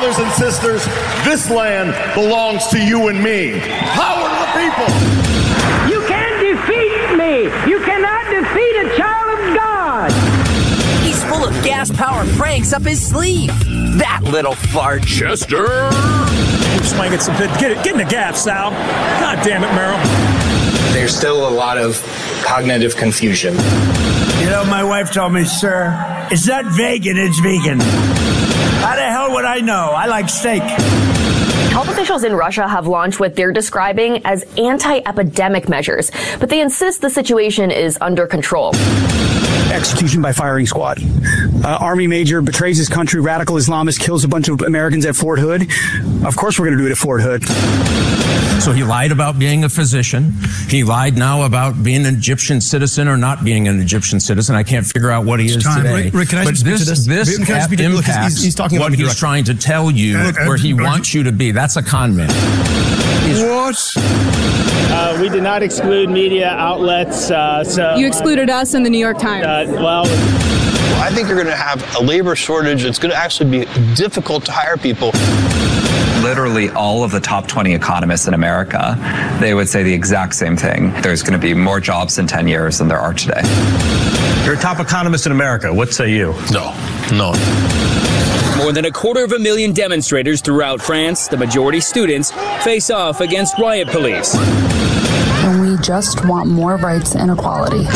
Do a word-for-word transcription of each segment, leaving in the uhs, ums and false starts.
brothers and sisters, this land belongs to you and me. Power to the people. You can't defeat me. You cannot defeat a child of God. He's full of gas-powered pranks up his sleeve. That little fart. Chester. Swing it some get it, get in the gap, Sal. God damn it, Merrill. There's still a lot of cognitive confusion. You know, my wife told me, sir, it's not vegan, it's vegan. How the hell would I know? I like steak. Health officials in Russia have launched what they're describing as anti-epidemic measures, but they insist the situation is under control. Execution by firing squad. Uh, Army major betrays his country, radical Islamist kills a bunch of Americans at Fort Hood. Of course we're going to do it at Fort Hood. So he lied about being a physician. He lied now about being an Egyptian citizen or not being an Egyptian citizen. I can't figure out what he is Time. today. Rick, Rick, can I but speak this, to this? this Can I speak to, impacts look, he's, he's talking what about he's trying to tell you, uh, uh, where he uh, wants you to be. That's a con man. He's, what? Uh, we did not exclude media outlets. Uh, so you excluded us in the New York Times. Uh, well, well, I think you're going to have a labor shortage. It's going to actually be difficult to hire people. Literally all of the top twenty economists in America, they would say the exact same thing. There's going to be more jobs in ten years than there are today. You're a top economist in America. What say you? No, no. More than a quarter of a million demonstrators throughout France, the majority students, face off against riot police. And we just want more rights and equality.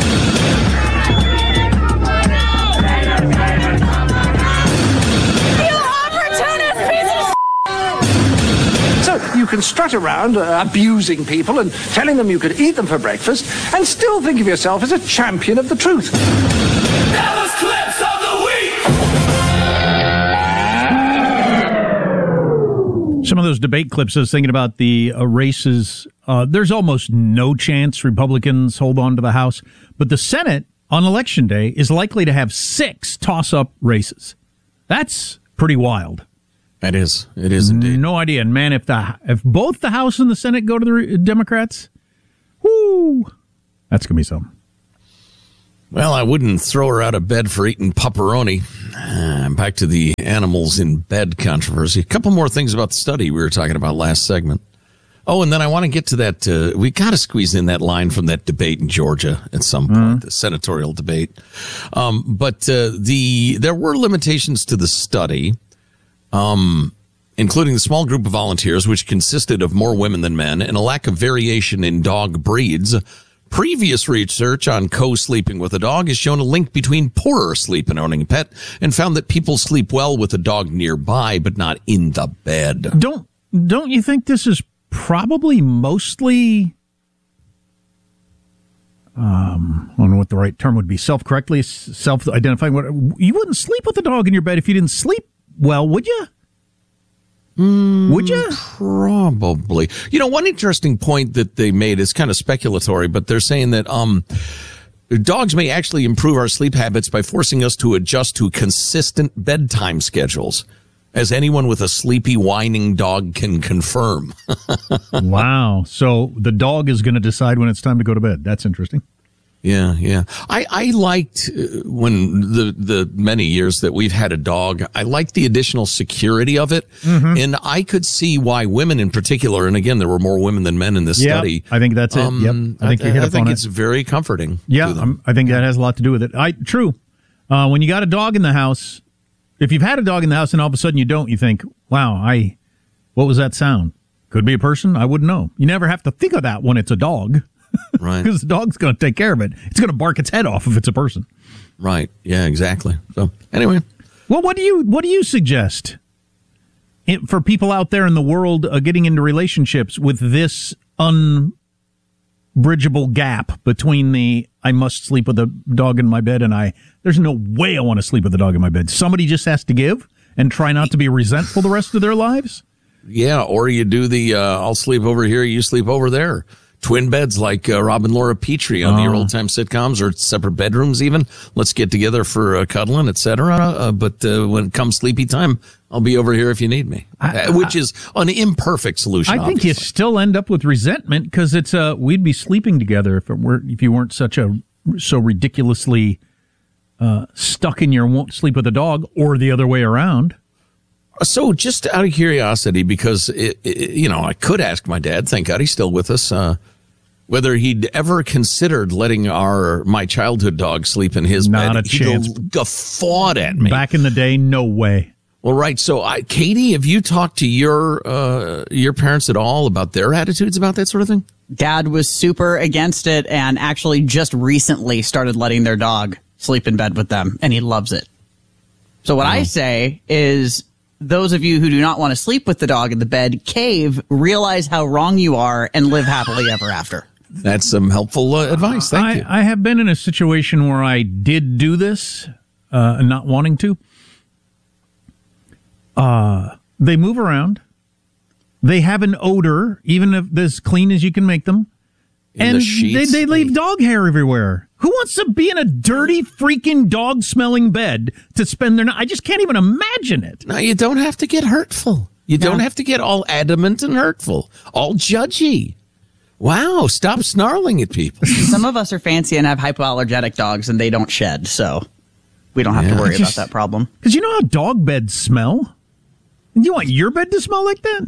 You can strut around uh, abusing people and telling them you could eat them for breakfast and still think of yourself as a champion of the truth. That was Clips of the Week! Some of those debate clips I was thinking about the uh, races. Uh, there's almost no chance Republicans hold on to the House, but the Senate on Election Day is likely to have six toss-up races. That's pretty wild. That is. It is indeed. No idea. And man, if the if both the House and the Senate go to the Democrats, whoo, that's going to be something. Well, I wouldn't throw her out of bed for eating pepperoni. Uh, back to the animals in bed controversy. A couple more things about the study we were talking about last segment. Oh, and then I want to get to that. Uh, we got to squeeze in that line from that debate in Georgia at some point, mm-hmm. the senatorial debate. Um, but uh, the there were limitations to the study. Um, including the small group of volunteers, which consisted of more women than men, and a lack of variation in dog breeds. Previous research on co-sleeping with a dog has shown a link between poorer sleep and owning a pet, and found that people sleep well with a dog nearby, but not in the bed. Don't don't you think this is probably mostly, um, I don't know what the right term would be, self-correctly, self-identifying? What you wouldn't sleep with a dog in your bed if you didn't sleep well, would you? Mm, would you? Probably. You know, one interesting point that they made is kind of speculatory, but they're saying that um, dogs may actually improve our sleep habits by forcing us to adjust to consistent bedtime schedules, as anyone with a sleepy, whining dog can confirm. Wow. So the dog is going to decide when it's time to go to bed. That's interesting. Yeah, yeah. I, I liked uh, when the, the many years that we've had a dog, I liked the additional security of it. Mm-hmm. And I could see why women in particular, and again, there were more women than men in this yep, study. I think that's it. Um, yep. I think I, you hit I upon think it. it's very comforting. Yeah, um, I think that has a lot to do with it. I True. Uh, when you got a dog in the house, if you've had a dog in the house and all of a sudden you don't, you think, wow, I, what was that sound? Could be a person. I wouldn't know. You never have to think of that when it's a dog. Right. Because the dog's going to take care of it. It's going to bark its head off if it's a person. Right. Yeah, exactly. So anyway. Well, what do you what do you suggest it, for people out there in the world uh, getting into relationships with this unbridgeable gap between the I must sleep with a dog in my bed and I there's no way I want to sleep with a dog in my bed. Somebody just has to give and try not to be resentful the rest of their lives? Yeah, or you do the uh, I'll sleep over here, you sleep over there. Twin beds like uh, Rob and Laura Petrie on oh. the old-time sitcoms, or separate bedrooms even. Let's get together for uh, cuddling, et cetera. Uh, but uh, when it comes sleepy time, I'll be over here if you need me, I, uh, which I, is an imperfect solution, I think obviously. You still end up with resentment because it's uh, we'd be sleeping together if it were if you weren't such a so ridiculously uh, stuck in your won't sleep with a dog, or the other way around. So just out of curiosity, because, it, it, you know, I could ask my dad, thank God he's still with us, uh, whether he'd ever considered letting our my childhood dog sleep in his Not bed. Not a chance. He guffawed at me. Back in the day, no way. Well, right. So, I, Katie, have you talked to your uh, your parents at all about their attitudes about that sort of thing? Dad was super against it and actually just recently started letting their dog sleep in bed with them, and he loves it. So what oh. I say is, those of you who do not want to sleep with the dog in the bed, cave, realize how wrong you are, and live happily ever after. That's some helpful uh, advice. Thank I, you. I have been in a situation where I did do this, uh, not wanting to. Uh, they move around. They have an odor, even if they're as clean as you can make them. In and the sheets, they, they leave dog hair everywhere. Who wants to be in a dirty, freaking dog-smelling bed to spend their night? I just can't even imagine it. No, you don't have to get hurtful. You no. don't have to get all adamant and hurtful, all judgy. Wow, stop snarling at people. Some of us are fancy and have hypoallergenic dogs, and they don't shed, so we don't have yeah. to worry just, about that problem. Because you know how dog beds smell? And you want your bed to smell like that?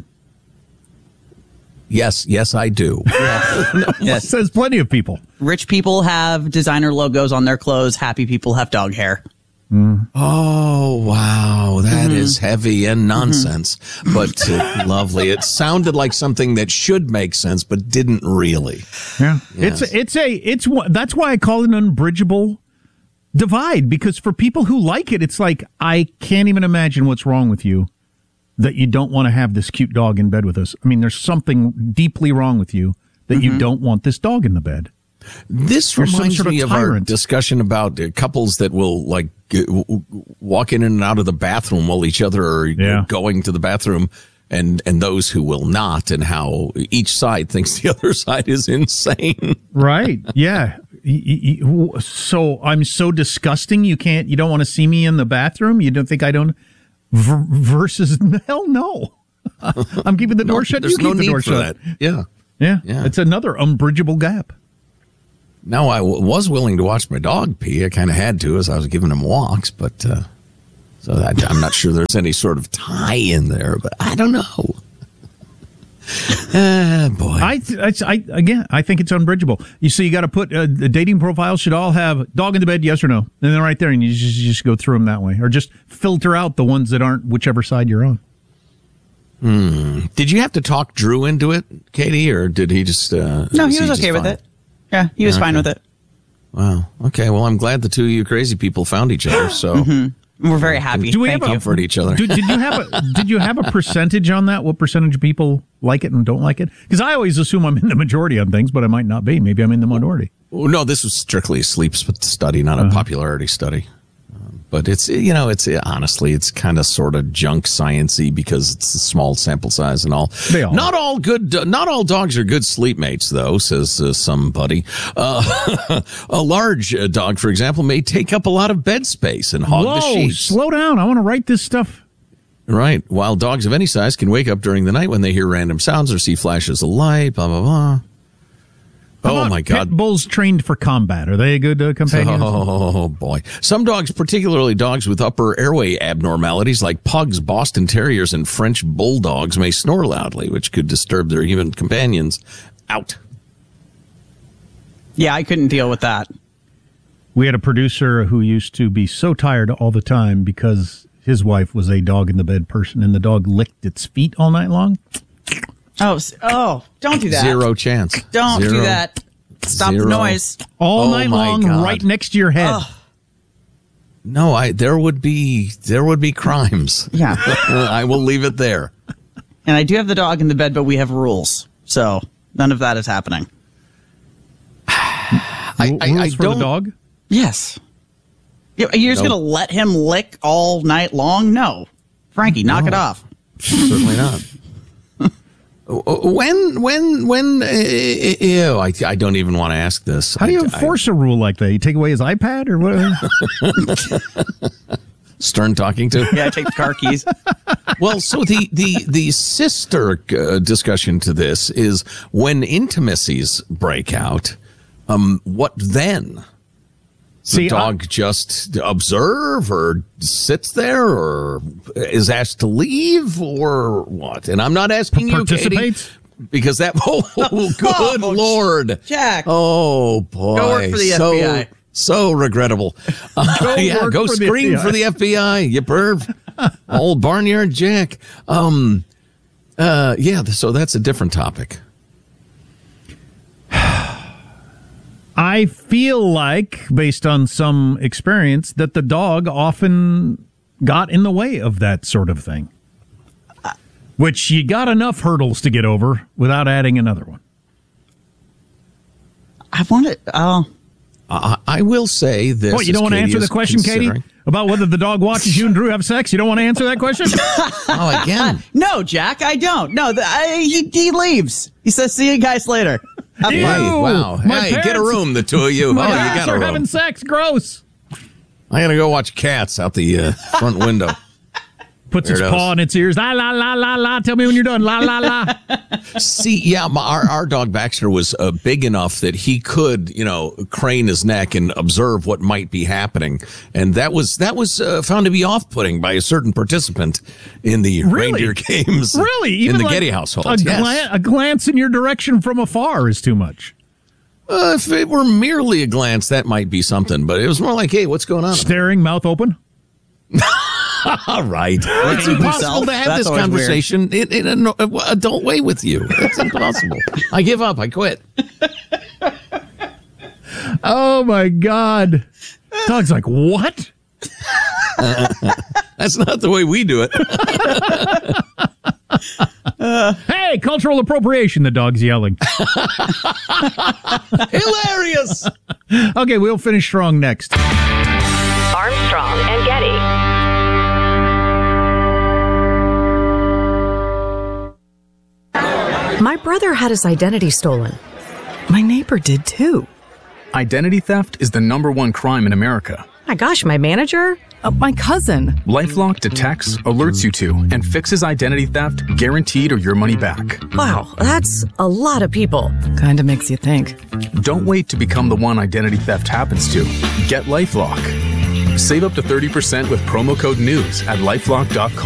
Yes, yes, I do. Yeah. no, yes. There's plenty of people. Rich people have designer logos on their clothes. Happy people have dog hair. Mm. Oh, wow. That mm-hmm. is heavy and nonsense, mm-hmm. but uh, lovely. It sounded like something that should make sense, but didn't really. Yeah. Yes. It's, it's a, it's that's why I call it an unbridgeable divide, because for people who like it, it's like, I can't even imagine what's wrong with you that you don't want to have this cute dog in bed with us. I mean, there's something deeply wrong with you that mm-hmm. you don't want this dog in the bed. This You're reminds sort of me of tyrant. our discussion about uh, couples that will like g- w- walk in and out of the bathroom while each other are yeah. going to the bathroom, and, and those who will not, and how each side thinks the other side is insane. Right. Yeah. So I'm so disgusting. You can't, you don't want to see me in the bathroom. You don't think I don't v- versus hell no. I'm keeping the door no, shut. There's you keep no the need door for shut. that. Yeah. Yeah. Yeah. It's another unbridgeable gap. Now, I w- was willing to watch my dog pee. I kind of had to as I was giving him walks, but uh, so that, I'm not sure there's any sort of tie in there, but I don't know. Ah, boy. I, I, I, again, I think it's unbridgeable. You see, you got to put uh, the dating profiles should all have dog in the bed, yes or no, and then right there, and you just, you just go through them that way, or just filter out the ones that aren't whichever side you're on. Hmm. Did you have to talk Drew into it, Katie, or did he just? Uh, no, he was he okay with fine? it. Yeah, he was okay. fine with it. Wow. Okay. Well, I'm glad the two of you crazy people found each other. So mm-hmm. we're very happy. Do we Thank have you a, for each other? Did, did you have a Did you have a percentage on that? What percentage of people like it and don't like it? Because I always assume I'm in the majority on things, but I might not be. Maybe I'm in the minority. Well, no, this was strictly a sleep study, not a uh-huh. popularity study. But it's, you know, it's honestly, it's kind of sort of junk science-y because it's a small sample size and all. They all not all good, not all dogs are good sleep mates, though, says uh, somebody. Uh, a large uh, dog, for example, may take up a lot of bed space and hog Whoa, the sheets. Slow down. I want to write this stuff. Right. While dogs of any size can wake up during the night when they hear random sounds or see flashes of light, blah, blah, blah. Oh, my God. Pit bulls trained for combat. Are they a good uh, companion? Oh, boy. Some dogs, particularly dogs with upper airway abnormalities like pugs, Boston Terriers, and French bulldogs, may snore loudly, which could disturb their human companions. Out. Yeah, I couldn't deal with that. We had a producer who used to be so tired all the time because his wife was a dog-in-the-bed person, and the dog licked its feet all night long. Oh, oh! Don't do that. Zero chance. Don't Zero. do that. Stop Zero. the noise. All oh night long, God. right next to your head. Oh. No, I. There would be there would be crimes. Yeah, I will leave it there. And I do have the dog in the bed, but we have rules, so none of that is happening. I, I, rules I for don't. the dog? Yes. You're just No. gonna let him lick all night long? No, Frankie, knock No. it off. Certainly not. When, when, when, uh, ew, I, I don't even want to ask this. How do you I, enforce I, a rule like that? You take away his iPad or what? Stern talking to? Yeah, take the car keys. Well, so the, the, the sister uh, discussion to this is when intimacies break out, um, what then? The dog I, just observe or sits there or is asked to leave or what? And I'm not asking you, Katie, because that, oh, good oh, Lord. Jack. Oh, boy. Go work for the so, F B I. So regrettable. Uh, go yeah, go for screen the for the F B I, you perv. Old Barnyard Jack. Um, uh, yeah, so that's a different topic. I feel like, based on some experience, that the dog often got in the way of that sort of thing. Which you got enough hurdles to get over without adding another one. I want it. Oh. Uh, I will say this. What, you don't want to answer the question, Katie? About whether the dog watches you and Drew have sex? You don't want to answer that question? Oh, again. No, Jack, I don't. No, the, I, he, he leaves. He says, see you guys later. Hey, wow. My hey, parents, get a room, the two of you. My oh, parents you got a are room. having sex. Gross. I gotta go watch Cats out the uh, front window. Puts Weirdos. His paw in its ears. La, la, la, la, la. Tell me when you're done. La, la, la. See, yeah, my, our, our dog Baxter was uh, big enough that he could, you know, crane his neck and observe what might be happening. And that was that was uh, found to be off-putting by a certain participant in the really? reindeer games. Really? Even in the like Getty household. A, yes. gla- a glance in your direction from afar is too much. Uh, if it were merely a glance, that might be something. But it was more like, hey, what's going on? Staring, mouth open? All right. It's impossible to have That's this conversation in, in an adult way with you. It's impossible. I give up. I quit. Oh, my God. Dog's like, what? Uh, that's not the way we do it. uh, hey, cultural appropriation, the dog's yelling. Hilarious. Okay, we'll finish strong next. Armstrong and Getty. My brother had his identity stolen. My neighbor did too. Identity theft is the number one crime in America. My gosh, my manager? Uh, my cousin. LifeLock detects, alerts you to, and fixes identity theft guaranteed or your money back. Wow, that's a lot of people. Kinda makes you think. Don't wait to become the one identity theft happens to. Get LifeLock. Save up to thirty percent with promo code NEWS at LifeLock dot com.